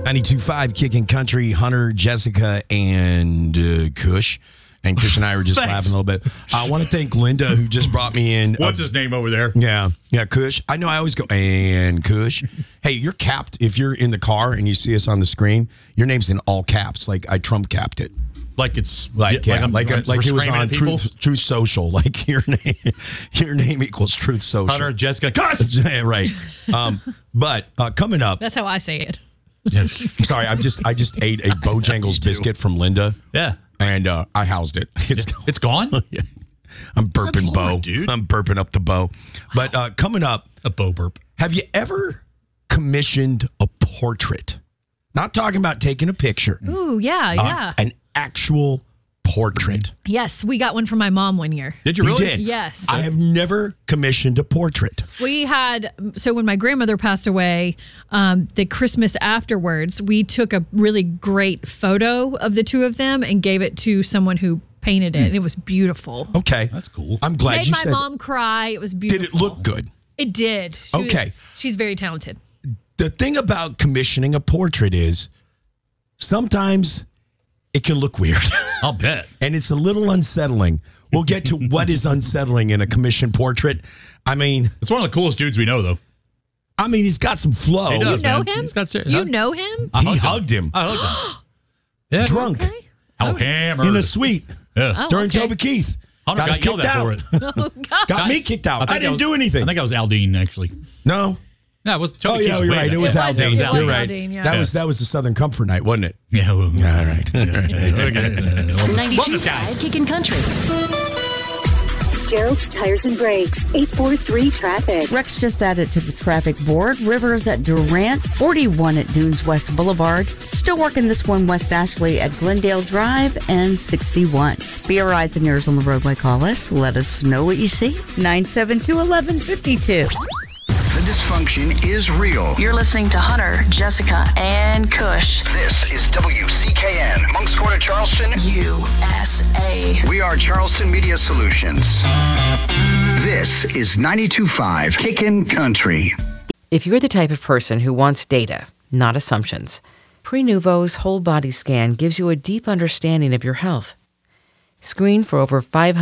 92.5 Kicking Country, Hunter, Jessica, and Kush. And Kush and I were just laughing a little bit. I want to thank Linda, who just brought me in. What's his name over there? Yeah, Kush. I know I always go, and Kush. Hey, you're capped. If you're in the car and you see us on the screen, your name's in all caps. Like I Trump capped it. Like it's like it was on Truth Social. Like your name equals Truth Social. Hunter, Jessica, cut. Yeah, right. But coming up, that's how I say it. Sorry, I just ate a Bojangles biscuit from Linda. Yeah, and I housed it. It's gone. Yeah. I'm burping Bo, dude. I'm burping up the Bo. But coming up, a Bo burp. Have you ever commissioned a portrait? Not talking about taking a picture. Ooh, yeah. An actual portrait. Yes, we got one for my mom one year. Did you really? You did? Yes. I have never commissioned a portrait. We had, so when my grandmother passed away, the Christmas afterwards, we took a really great photo of the two of them and gave it to someone who painted it. And it was beautiful. Okay. That's cool. I'm glad you said. Made my mom cry. It was beautiful. Did it look good? It did. She's very talented. The thing about commissioning a portrait is sometimes it can look weird. I'll bet. And it's a little unsettling. We'll get to what is unsettling in a commissioned portrait. I mean, it's one of the coolest dudes we know, though. I mean, he's got some flow. He does, you know man. him? He's got you know him? He hugged him. I hugged him. Yeah. Drunk. Okay. Oh, hammered. In a suite. Yeah. During Toby Keith. Hunter got yelled at for it. Oh, God. Got me kicked out. I didn't do anything. I think I was Aldine, actually. No. No, it was Toby Keith's you're way right. back. It was Aldine. It was You're right. Aldine, yeah. That was the Southern Comfort Night, wasn't it? Yeah. Well, all right. Love this guy. Kicking Country. Gerald's Tires and Brakes, 843 traffic. Rex just added to the traffic board. Rivers at Durant, 41 at Dunes West Boulevard. Still working this one West Ashley at Glendale Drive, and 61. Be your eyes and ears on the roadway. Call us. Let us know what you see. 972-1152. The dysfunction is real. You're listening to Hunter, Jessica, and Kush. This is WCKN, Monk's Corner, Charleston, USA. We are Charleston Media Solutions. This is 92.5 Kickin' Country. If you're the type of person who wants data, not assumptions, Prenuvo's whole body scan gives you a deep understanding of your health. Screen for over 500